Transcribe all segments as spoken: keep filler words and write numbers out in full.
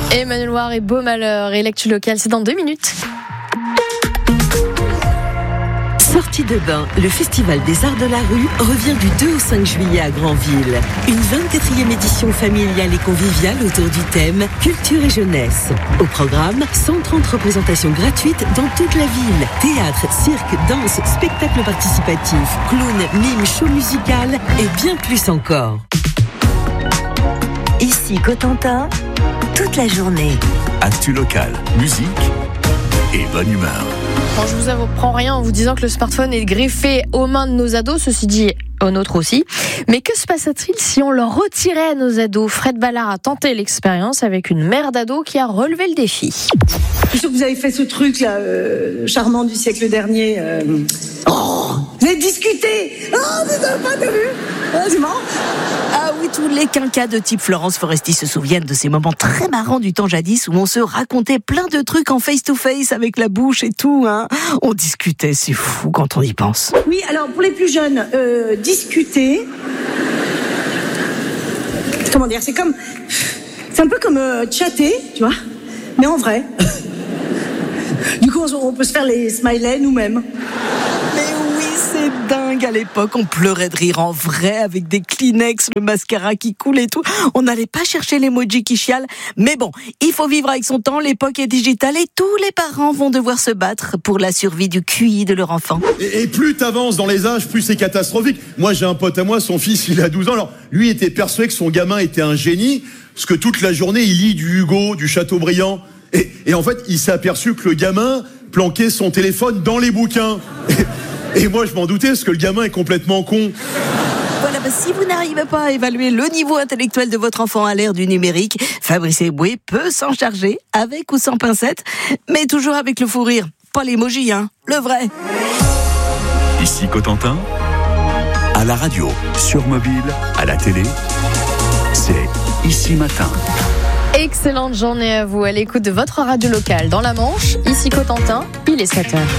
Emmanuel Loire et Beau Malheur et l'actu locale, c'est dans deux minutes. Sortie de bain, le Festival des Arts de la Rue revient du deux au cinq juillet à Granville. Une vingt-quatrième édition familiale et conviviale autour du thème Culture et jeunesse. Au programme, cent trente représentations gratuites dans toute la ville. Théâtre, cirque, danse, spectacle participatif, clown, mime, show musical et bien plus encore. Ici Cotentin, toute la journée. Actu locale, musique et bonne humeur. Bon, je vous apprends rien en vous disant que le smartphone est greffé aux mains de nos ados, ceci dit aux nôtres aussi. Mais que se passerait-il si on leur retirait à nos ados ? Fred Ballard a tenté l'expérience avec une mère d'ado qui a relevé le défi. Je suis sûre que vous avez fait ce truc là, euh, charmant du siècle dernier. Euh... Oh, vous avez discuté. Oh, vous n'avez pas de vue. Ah, c'est marrant. Ah oui, tous les quinquas de type Florence Foresti se souviennent de ces moments très marrants du temps jadis où on se racontait plein de trucs en face-to-face avec la bouche et tout. Hein. On discutait, c'est fou quand on y pense. Oui, alors pour les plus jeunes, euh, discuter... Comment dire, c'est comme... C'est un peu comme euh, chatter, tu vois, mais en vrai. Du coup, on peut se faire les smileys nous-mêmes. Mais oui, c'est dingue. À l'époque, on pleurait de rire en vrai avec des Kleenex, le mascara qui coule et tout. On n'allait pas chercher l'emoji qui chiale. Mais bon, il faut vivre avec son temps. L'époque est digitale et tous les parents vont devoir se battre pour la survie du Q I de leur enfant. Et, et plus t'avances dans les âges, plus c'est catastrophique. Moi, j'ai un pote à moi, son fils, il a douze ans. Alors, lui était persuadé que son gamin était un génie, parce que toute la journée, il lit du Hugo, du Chateaubriand. Et, et en fait, il s'est aperçu que le gamin planquait son téléphone dans les bouquins. Et, et moi, je m'en doutais, parce que le gamin est complètement con. Voilà, bah, si vous n'arrivez pas à évaluer le niveau intellectuel de votre enfant à l'ère du numérique, Fabrice Eboué peut s'en charger, avec ou sans pincette, mais toujours avec le fou rire. Pas l'emoji, hein, le vrai. Ici Cotentin, à la radio, sur mobile, à la télé, c'est Ici Matin. Excellente journée à vous à l'écoute de votre radio locale dans la Manche. Ici Cotentin, il est sept heures.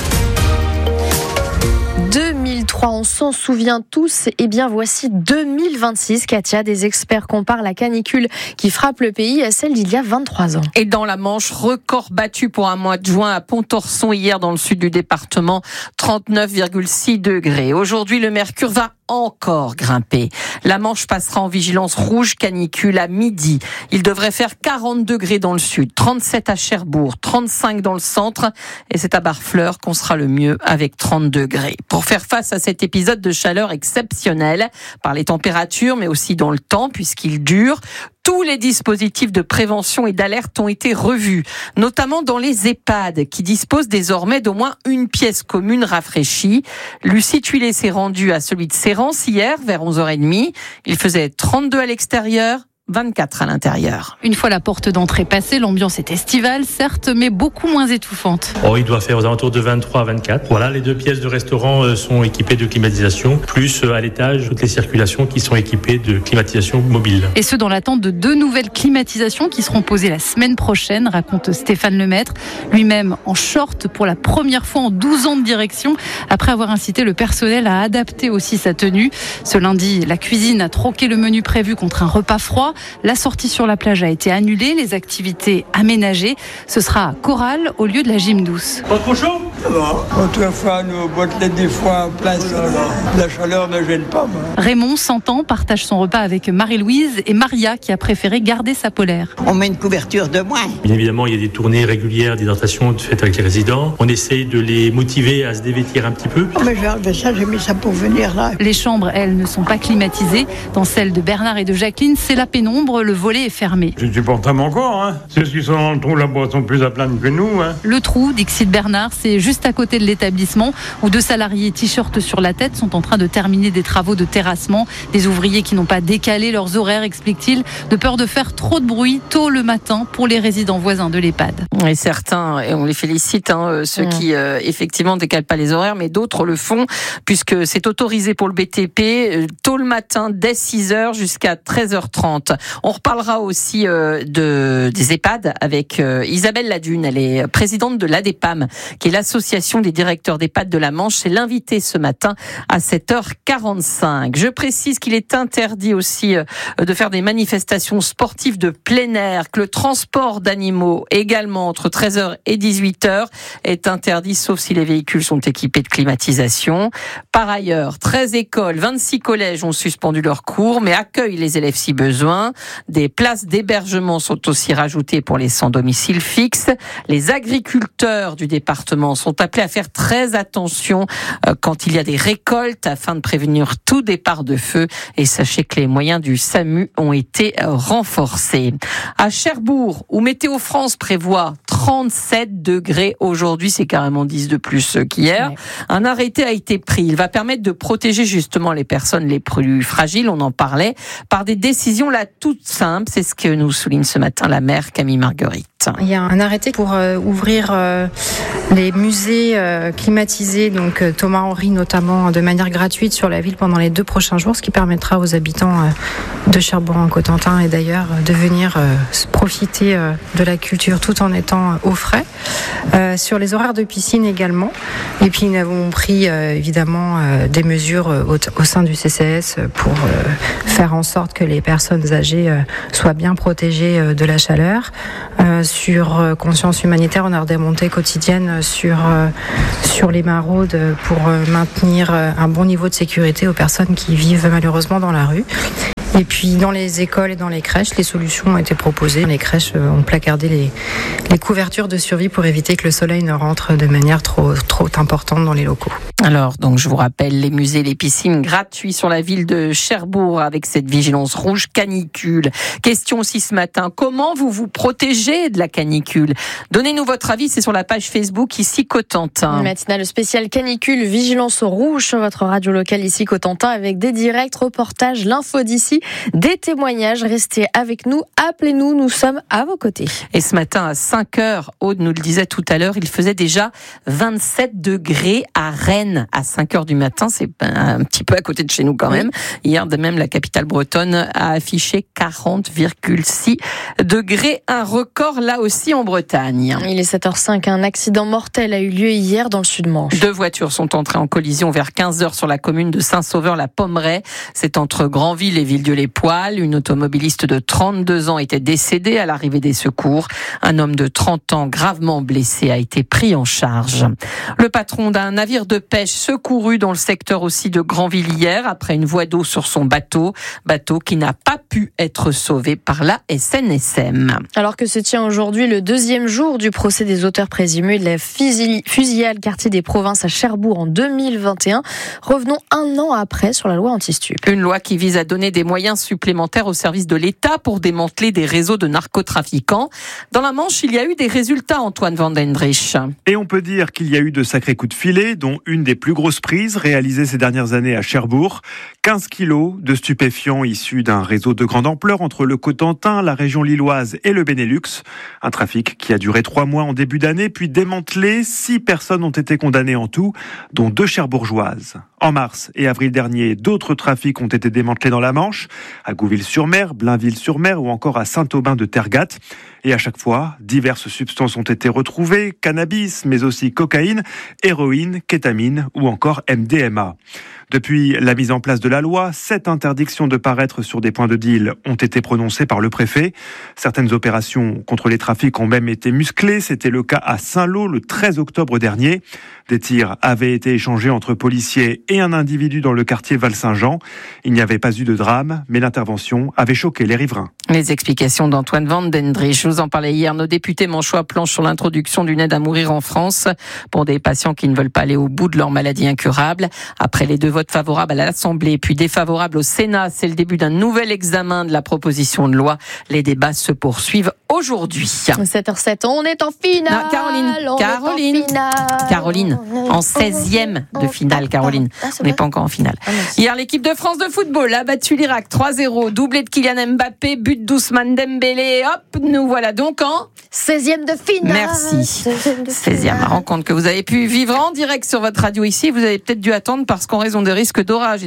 deux mille trois, on s'en souvient tous. Eh bien, voici deux mille vingt-six, Katia. Des experts comparent la canicule qui frappe le pays à celle d'il y a vingt-trois ans. Et dans la Manche, record battu pour un mois de juin à Pontorson hier dans le sud du département, trente-neuf virgule six degrés. Aujourd'hui, le mercure va encore grimper. La Manche passera en vigilance rouge canicule à midi. Il devrait faire quarante degrés dans le sud, trente-sept à Cherbourg, trente-cinq dans le centre et c'est à Barfleur qu'on sera le mieux avec trente degrés. Pour faire face à cet épisode de chaleur exceptionnel par les températures mais aussi dans le temps puisqu'il dure, tous les dispositifs de prévention et d'alerte ont été revus, notamment dans les EHPAD qui disposent désormais d'au moins une pièce commune rafraîchie. Lucie Tuilé s'est rendue à celui de Sérance hier vers onze heures trente. Il faisait trente-deux à l'extérieur, vingt-quatre à l'intérieur. Une fois la porte d'entrée passée, l'ambiance est estivale, certes, mais beaucoup moins étouffante. Oh, il doit faire aux alentours de vingt-trois à vingt-quatre. Voilà, les deux pièces de restaurant sont équipées de climatisation, plus à l'étage, toutes les circulations qui sont équipées de climatisation mobile. Et ce, dans l'attente de deux nouvelles climatisations qui seront posées la semaine prochaine, raconte Stéphane Lemaître, lui-même en short pour la première fois en douze ans de direction, après avoir incité le personnel à adapter aussi sa tenue. Ce lundi, la cuisine a troqué le menu prévu contre un repas froid. La sortie sur la plage a été annulée, les activités aménagées. Ce sera à Corral au lieu de la gym douce. Pas trop chaud ? Ça va. Autrefois, nos boîtes des fois en place, la chaleur ne gêne pas. Moi. Raymond, cent ans, partage son repas avec Marie-Louise et Maria qui a préféré garder sa polaire. On met une couverture de moins. Bien évidemment, il y a des tournées régulières d'hydratation faites avec les résidents. On essaye de les motiver à se dévêtir un petit peu. Oh, mais j'ai enlevé ça, j'ai mis ça pour venir là. Les chambres, elles, ne sont pas climatisées. Dans celles de Bernard et de Jacqueline, c'est la pénombre. Le volet est fermé. Je supporte mon corps, hein. Ceux qui sont dans le trou là-bas sont plus à plaindre que nous, hein. Le trou, Dixit Bernard, c'est juste à côté de l'établissement où deux salariés t-shirt sur la tête sont en train de terminer des travaux de terrassement. Des ouvriers qui n'ont pas décalé leurs horaires, explique-t-il, de peur de faire trop de bruit tôt le matin pour les résidents voisins de l'EHPAD. Et certains, et on les félicite, hein, ceux mmh. qui euh, effectivement ne décalent pas les horaires, mais d'autres le font puisque c'est autorisé pour le B T P tôt le matin dès six heures jusqu'à treize heures trente. On reparlera aussi euh, de, des EHPAD avec euh, Isabelle Ladune. Elle est présidente de l'A D E P A M, qui est l'association l'association des directeurs d'EHPAD de la Manche. C'est l'invité ce matin à sept heures quarante-cinq. Je précise qu'il est interdit aussi de faire des manifestations sportives de plein air, que le transport d'animaux également entre treize heures et dix-huit heures est interdit, sauf si les véhicules sont équipés de climatisation. Par ailleurs, treize écoles, vingt-six collèges ont suspendu leurs cours, mais accueillent les élèves si besoin. Des places d'hébergement sont aussi rajoutées pour les sans domicile fixe. Les agriculteurs du département sont appelés à faire très attention quand il y a des récoltes afin de prévenir tout départ de feu. Et sachez que les moyens du SAMU ont été renforcés. À Cherbourg, où Météo France prévoit trente-sept degrés aujourd'hui, c'est carrément dix de plus qu'hier. Ouais. Un arrêté a été pris. Il va permettre de protéger justement les personnes les plus fragiles, on en parlait, par des décisions là toutes simples. C'est ce que nous souligne ce matin la maire Camille Marguerite. Il y a un arrêté pour euh, ouvrir euh, les musées euh, climatisés, donc euh, Thomas Henry notamment, de manière gratuite sur la ville pendant les deux prochains jours, ce qui permettra aux habitants euh, de Cherbourg-en-Cotentin et d'ailleurs euh, de venir euh, profiter euh, de la culture tout en étant euh, au frais. Euh, sur les horaires de piscine également. Et puis nous avons pris euh, évidemment euh, des mesures euh, au, au sein du C C S pour euh, faire en sorte que les personnes âgées euh, soient bien protégées euh, de la chaleur. Euh, sur euh, conscience humanitaire, on a des montées quotidiennes sur, euh, sur les maraudes pour euh, maintenir euh, un bon niveau de sécurité aux personnes qui vivent malheureusement dans la rue. Et puis dans les écoles et dans les crèches, les solutions ont été proposées. Les crèches ont placardé les, les couvertures de survie pour éviter que le soleil ne rentre de manière trop, trop importante dans les locaux. Alors, donc je vous rappelle, les musées, les piscines gratuits sur la ville de Cherbourg avec cette vigilance rouge canicule. Question aussi ce matin, comment vous vous protégez de la canicule ? Donnez-nous votre avis, c'est sur la page Facebook ici Cotentin. Une matinale spéciale canicule, vigilance rouge sur votre radio locale ici Cotentin avec des directs, reportages, l'info d'ici, des témoignages. Restez avec nous, appelez-nous, nous sommes à vos côtés. Et ce matin à cinq heures, Aude nous le disait tout à l'heure, il faisait déjà vingt-sept degrés à Rennes. À cinq heures du matin, c'est un petit peu à côté de chez nous quand même. Hier, de même, la capitale bretonne a affiché quarante virgule six degrés, un record là aussi en Bretagne. Il est sept heures cinq, un accident mortel a eu lieu hier dans le Sud-Manche. Deux voitures sont entrées en collision vers quinze heures sur la commune de Saint-Sauveur-la-Pommeraye. C'est entre Granville et Villedieu-les-Poils. Une automobiliste de trente-deux ans était décédée à l'arrivée des secours. Un homme de trente ans gravement blessé a été pris en charge. Le patron d'un navire de pêche secouru dans le secteur aussi de Granville hier après une voie d'eau sur son bateau, bateau qui n'a pas pu être sauvé par la S N S M. Alors que se tient aujourd'hui le deuxième jour du procès des auteurs présumés de la fusillade quartier des Provinces à Cherbourg en deux mille vingt et un, revenons un an après sur la loi anti-stup. Une loi qui vise à donner des moyens supplémentaires au service de l'État pour démanteler des réseaux de narcotrafiquants. Dans la Manche, il y a eu des résultats, Antoine Van Dendrich. Et on peut dire qu'il y a eu de sacrés coups de filet, dont une des plus grosses prises réalisées ces dernières années à Cherbourg. quinze kilos de stupéfiants issus d'un réseau de grande ampleur entre le Cotentin, la région lilloise et le Benelux. Un trafic qui a duré trois mois en début d'année, puis démantelé. Six personnes ont été condamnées en tout, dont deux cherbourgeoises. En mars et avril dernier, d'autres trafics ont été démantelés dans la Manche, à Gouville-sur-Mer, Blainville-sur-Mer ou encore à Saint-Aubin de Tergat. Et à chaque fois, diverses substances ont été retrouvées, cannabis, mais aussi cocaïne, héroïne, kétamine ou encore M D M A. Depuis la mise en place de la loi, sept interdictions de paraître sur des points de deal ont été prononcées par le préfet. Certaines opérations contre les trafics ont même été musclées. C'était le cas à Saint-Lô le treize octobre dernier. Des tirs avaient été échangés entre policiers et un individu dans le quartier Val-Saint-Jean. Il n'y avait pas eu de drame, mais l'intervention avait choqué les riverains. Les explications d'Antoine Van Dendrich. Je vous en parlais hier. Nos députés manchois planchent sur l'introduction d'une aide à mourir en France pour des patients qui ne veulent pas aller au bout de leur maladie incurable. Après les deux vote favorable à l'Assemblée puis défavorable au Sénat. C'est le début d'un nouvel examen de la proposition de loi. Les débats se poursuivent aujourd'hui. sept heures sept, on est en finale. Non, Caroline, on Caroline, est en finale. Caroline, en seizième de finale, Caroline. Ah, on n'est pas encore en finale. Ah, hier, l'équipe de France de football a battu l'Irak trois zéro. Doublé de Kylian Mbappé, but d'Ousmane Dembélé. Hop, nous voilà donc en seizième de finale. Merci. seizième rencontre que vous avez pu vivre en direct sur votre radio ici. Vous avez peut-être dû attendre parce qu'en raison des risques d'orage et des intempéries,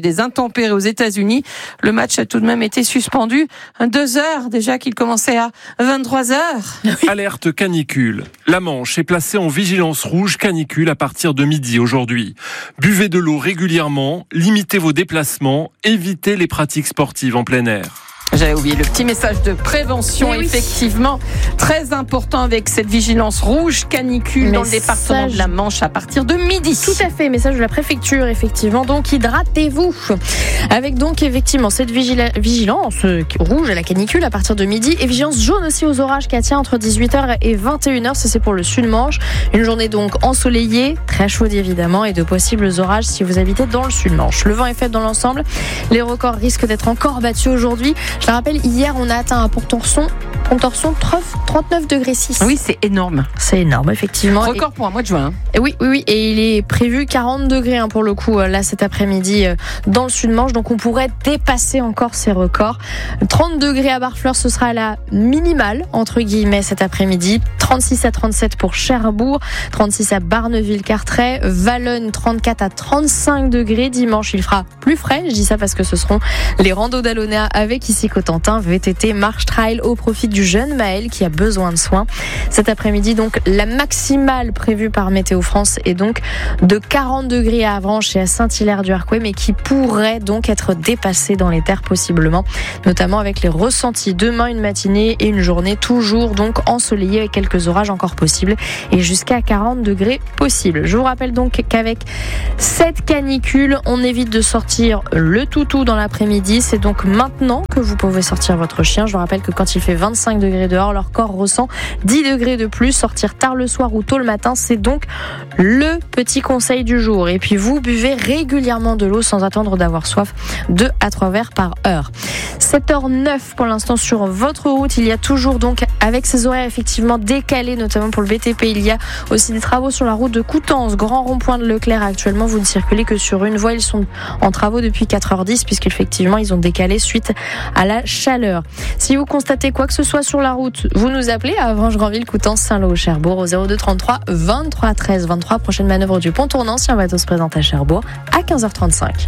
intempérées aux États-Unis. Le match a tout de même été suspendu deux heures déjà qu'il commençait à vingt-trois heures. Alerte canicule. La Manche est placée en vigilance rouge canicule à partir de midi aujourd'hui. Buvez de l'eau régulièrement, limitez vos déplacements, évitez les pratiques sportives en plein air. J'avais oublié le petit message de prévention, oui. Effectivement, très important avec cette vigilance rouge canicule message... dans le département de la Manche à partir de midi. Tout à fait, message de la préfecture, effectivement. Donc, hydratez-vous. Avec donc, effectivement, cette vigila... vigilance euh, rouge à la canicule à partir de midi et vigilance jaune aussi aux orages qui tient entre dix-huit heures et vingt et une heures. Ça, c'est pour le Sud-Manche. Une journée donc ensoleillée, très chaude évidemment, et de possibles orages si vous habitez dans le Sud-Manche. Le vent est faible dans l'ensemble. Les records risquent d'être encore battus aujourd'hui. Je le rappelle, hier, on a atteint à Pont-Torson, Pont-Torson trente-neuf degrés six. Oui, c'est énorme. C'est énorme, effectivement. Record et, pour un mois de juin. Et oui, oui, oui. Et il est prévu quarante degrés hein, pour le coup, là, cet après-midi, dans le Sud-Manche. Donc, on pourrait dépasser encore ces records. trente degrés à Barfleur, ce sera la minimale, entre guillemets, cet après-midi. trente-six à trente-sept pour Cherbourg, trente-six à Barneville-Carteret, Valognes, trente-quatre à trente-cinq degrés. Dimanche, il fera plus frais. Je dis ça parce que ce seront les randos d'Alona avec ici Cotentin, V T T, marche trail au profit du jeune Maël qui a besoin de soins. Cet après-midi, donc, la maximale prévue par Météo France est donc de quarante degrés à Avranches et à Saint-Hilaire-du-Harcouët, mais qui pourrait donc être dépassée dans les terres possiblement, notamment avec les ressentis. Demain, une matinée et une journée toujours donc ensoleillée avec quelques orages encore possibles et jusqu'à quarante degrés possibles. Je vous rappelle donc qu'avec cette canicule, on évite de sortir le toutou dans l'après-midi. C'est donc maintenant que vous pouvez sortir votre chien. Je vous rappelle que quand il fait vingt-cinq degrés dehors, leur corps ressent dix degrés de plus. Sortir tard le soir ou tôt le matin, c'est donc le petit conseil du jour. Et puis vous buvez régulièrement de l'eau sans attendre d'avoir soif, deux à trois verres par heure. sept heures neuf pour l'instant sur votre route. Il y a toujours donc, avec ces horaires effectivement décalés, notamment pour le B T P, il y a aussi des travaux sur la route de Coutances, grand rond-point de Leclerc. Actuellement, vous ne circulez que sur une voie. Ils sont en travaux depuis quatre heures dix puisqu'effectivement, ils ont décalé suite à la chaleur. Si vous constatez quoi que ce soit sur la route, vous nous appelez à Avranches-Granville, Coutances, Saint-Lô, Cherbourg au zéro deux trente-trois vingt-trois treize vingt-trois. Prochaine manœuvre du pont tournant si un bateau se présente à Cherbourg à quinze heures trente-cinq.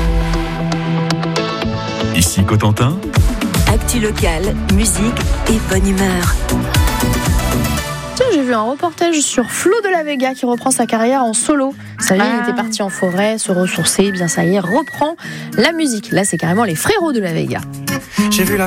Ici Cotentin. Actu locale, musique et bonne humeur. J'ai vu un reportage sur Flo de la Vega qui reprend sa carrière en solo. Ça y est, ah. il était parti en forêt, se ressourcer. Bien ça y est, reprend la musique. Là, c'est carrément les frérots de la Vega. J'ai vu la